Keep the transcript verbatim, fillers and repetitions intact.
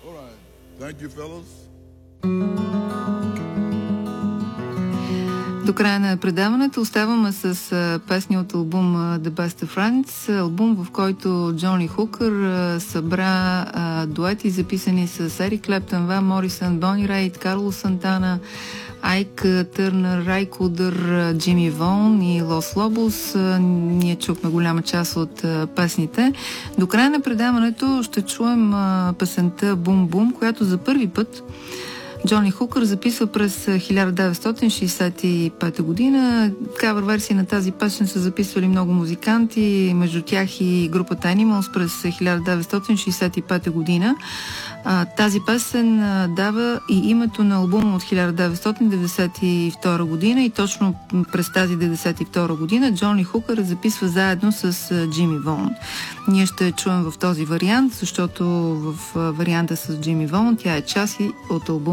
Thank you, fellas. До края на предаването оставаме с а, песни от албум а, The Best of Friends, албум, в който Джони Хукър а, събра а, дуети, записани с Ерик Клептън, Ван Морисън, Бони Рейд, Карлос Сантана, Айк Търнър, Рай Кудър, Джимми Вон и Лос Лобос. Ние чухме голяма част от а, песните. До края на предаването ще чуем а, песента Бум Бум, която за първи път Джони Хукър записва през хиляда деветстотин шейсет и пета година. Кавър версии на тази песен са записвали много музиканти, между тях и групата Animals през хиляда деветстотин шейсет и пета година. А, тази песен а, дава и името на албума от хиляда деветстотин деветдесет и втора година и точно през тази деветдесет и втора година Джони Хукър записва заедно с а, Джимми Вон. Ние ще чуем в този вариант, защото в а, варианта с Джимми Вон тя е част и от албума